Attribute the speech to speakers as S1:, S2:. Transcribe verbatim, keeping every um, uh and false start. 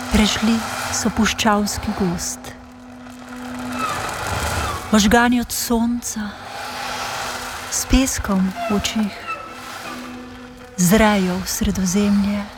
S1: Prešli so puščavski gozd. Ožgani od sonca, s peskom v očeh, zrajo v Sredozemlje.